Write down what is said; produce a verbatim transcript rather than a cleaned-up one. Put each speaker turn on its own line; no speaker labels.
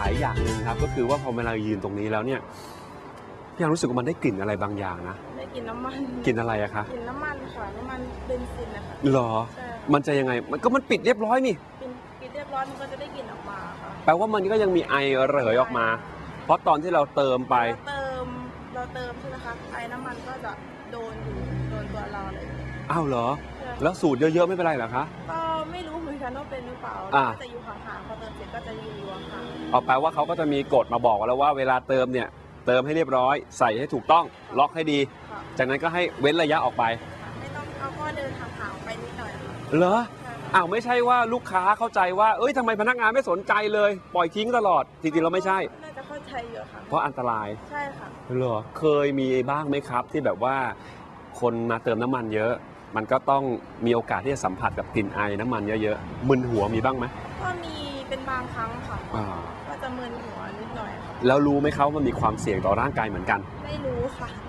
ยอย่างหนึ่งครับก็คือว่าพอเวลายืนตรงนี้แล้วเนี่ยพี่ยังรู้สึกว่ามันได้กลิ่นอะไรบางอย่างนะ
ได้กลิ่นน้ำมัน
กลิ่นอะไรอะคะ
กลิ่นน้ำมันค่ะน้ำมันเบนซินนะคะ
หรอ
ใช่
มันจะยังไงมันก็มันปิดเรียบร้อยนี่
กินกินเรียบร้อยมันก็จะได้กลิ่นออกมาค่ะ
แปลว่ามันก็ยังมีไอระเหยออกมา เพราะตอนที่เราเติมไป
เราเติมเราเติมใช่ไหมคะไอน้ำมันก็จะโดนอยู่โดนตัวเราเลย
อ้าวเหรอแล้วสูตรเยอะๆไม่เป็นไรเหรอคะ
ก็ไม่รู้เหมือนกันว่าเป็นหรือเปล่าก็จะอยู่ห่างๆพอเติมเสร็จก็จะอยู่ห่าง
เอาแปลว่าเขาก็จะมีกฎมาบอกแล้วว่าเวลาเติมเนี่ยเติมให้เรียบร้อยใส่ให้ถูกต้องล็อกให้ดีจากนั้นก็ให้เว้นระยะออกไป
ไม่ต้องเอาก็เดินห่างๆไปนิดหน่อย
เหรออ้าวไม่ใช่ว่าลูกค้าเข้าใจว่าเอ้ยทำไมพนักงานไม่สนใจเลยปล่อยทิ้งตลอดจริงๆเราไม่ใช่
น่าจะเข้าใจเยอะค่ะ
เพราะอันตราย
ใช่ค่ะ
เหรอเคยมีบ้างไหมครับที่แบบว่าคนมาเติมน้ำมันเยอะมันก็ต้องมีโอกาสที่จะสัมผัสกับกลิ่นไอน้ำมันเยอะๆมึนหัวมีบ้างไหม
ก็มีเป็นบางครั้งค่ะก็จะมึนหัวนิดหน่อยค่ะ
แล้วรู้ไหมครับว่ามันมีความเสี่ยงต่อร่างกายเหมือนกัน
ไม่รู้ค่ะ